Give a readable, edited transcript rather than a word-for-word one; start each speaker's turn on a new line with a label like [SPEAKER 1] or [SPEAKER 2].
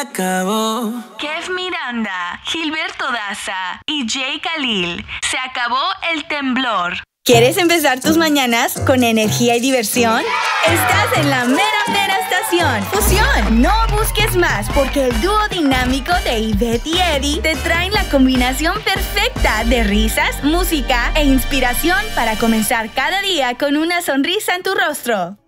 [SPEAKER 1] Acabó.
[SPEAKER 2] Kev Miranda, Gilberto Daza y Jay Khalil. Se acabó el temblor.
[SPEAKER 3] ¿Quieres empezar tus mañanas con energía y diversión? Estás en la mera estación. Fusión. No busques más porque el dúo dinámico de Ivette y Eddie te traen la combinación perfecta de risas, música e inspiración para comenzar cada día con una sonrisa en tu rostro.